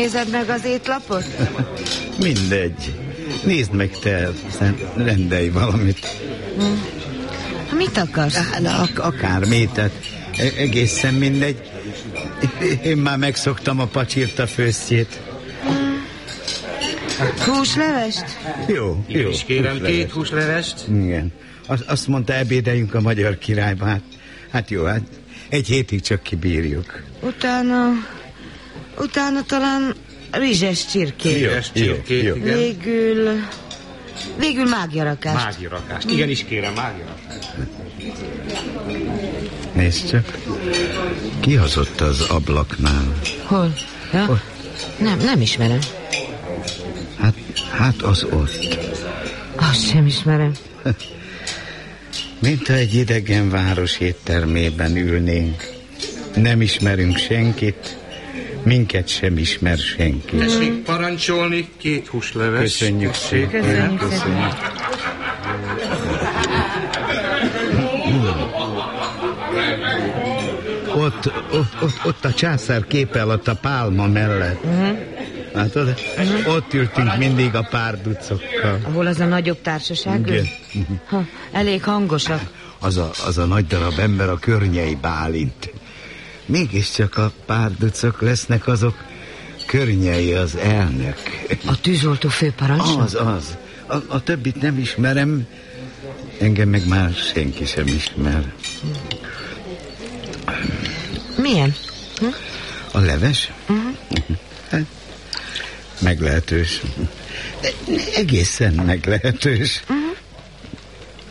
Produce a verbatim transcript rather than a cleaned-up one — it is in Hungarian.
nézed meg az étlapot? Mindegy. Nézd meg te, aztán rendelj valamit. Hm. Mit akarsz? Na, ak- akármit, tehát egészen mindegy. Én már megszoktam a pacsirta főztjét. Húslevest? Jó, jó. És kérem húslevest. Két húslevest. Igen. Azt, azt mondta, ebédeljünk a magyar királyba. Hát, hát jó, hát egy hétig csak kibírjuk. Utána... Utána talán rizses csirkét. Rizses csirkét, jó, igen. Végül... Végül mágiarakást. Mágiarakást. Igenis kérem, mágiarakást. Nézd csak. Ki az ott az ablaknál? Hol? Ja? Hol? Nem, nem ismerem. Hát, hát az ott. Azt sem ismerem. Mint ha egy idegen város éttermében ülnénk. Nem ismerünk senkit, minket sem ismer senki. Tessék parancsolni, két húsleves. Köszönjük szépen. Köszönjük Köszönjük. Ott, ott, ott, ott a császár képe alatt a pálma mellett. Uh-huh. Látod? Uh-huh. Ott ültünk mindig a párducokkal. Ahol az a nagyobb társaság ül? Ha, elég hangosak. Az a, az a nagy darab ember a Környei Bálint. Mégiscsak a párducok lesznek azok. Környei az elnök. A tűzoltó főparancsnok? Az, az. A, a többit nem ismerem. Engem meg már senki sem ismer. Milyen? Hm? A leves? Uh-huh. Hát, meglehetős. De egészen meglehetős. Uh-huh.